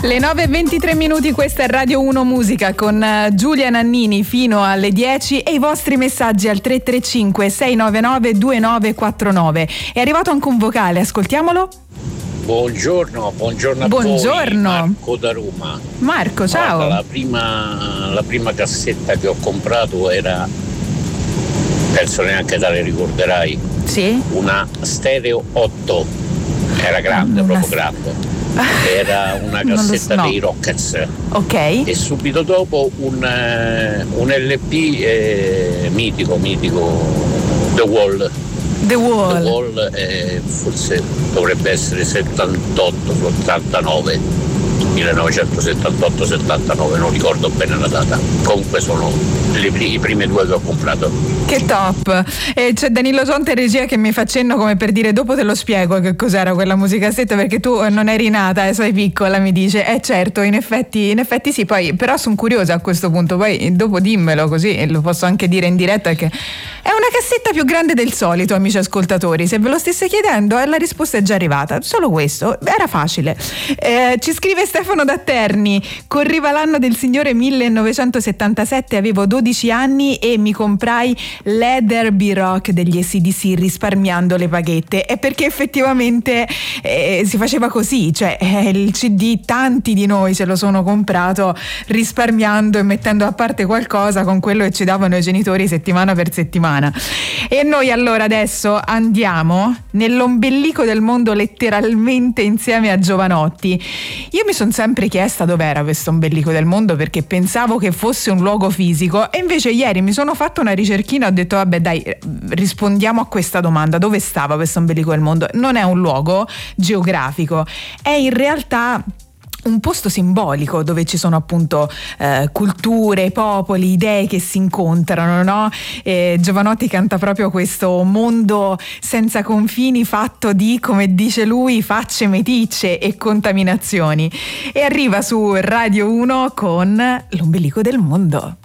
Le 9:23, questa è Radio 1 Musica con Giulia Nannini fino alle 10 e i vostri messaggi al 335 699 2949. È arrivato anche un vocale, ascoltiamolo. Buongiorno a voi, Marco da Roma. Marco, ciao. Guarda, la prima cassetta che ho comprato era, penso neanche te le ricorderai, sì? Una Stereo 8, era grande, proprio grande, era una cassetta dei Rockets, ok, e subito dopo un LP mitico, The Wall, forse dovrebbe essere 1978-79, non ricordo bene la data. Comunque sono i primi due che ho comprato. Che top! C'è Danilo Zonta in regia che mi fa cenno come per dire: dopo te lo spiego che cos'era quella musicassetta, perché tu non eri nata e sei piccola, mi dice. Certo, in effetti sì, poi però sono curiosa a questo punto, poi dopo dimmelo così lo posso anche dire in diretta, che è una cassetta più grande del solito, amici ascoltatori. Se ve lo stesse chiedendo, la risposta è già arrivata. Solo questo, era facile. Ci scrive Stefano da Terni: corriva l'anno del Signore 1977, avevo 12 anni e mi comprai Leather B-Rock degli AC/DC risparmiando le paghette. È perché effettivamente si faceva così, cioè il CD tanti di noi se lo sono comprato risparmiando e mettendo a parte qualcosa con quello che ci davano i genitori settimana per settimana. E noi allora adesso andiamo nell'ombelico del mondo, letteralmente, insieme a Jovanotti. Io mi sono sempre chiesta dov'era questo ombelico del mondo, perché pensavo che fosse un luogo fisico, e invece ieri mi sono fatto una ricerchina e ho detto vabbè dai, rispondiamo a questa domanda: dove stava questo ombelico del mondo? Non è un luogo geografico, è in realtà un posto simbolico dove ci sono appunto culture, popoli, idee che si incontrano, no? Jovanotti canta proprio questo mondo senza confini, fatto di, come dice lui, facce meticce e contaminazioni, e arriva su Radio 1 con l'ombelico del mondo.